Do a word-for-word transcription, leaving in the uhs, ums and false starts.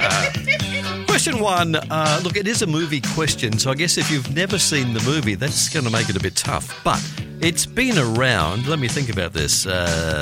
Question one. Uh, look, it is a movie question, so I guess if you've never seen the movie, that's going to make it a bit tough. But it's been around. Let me think about this. Uh,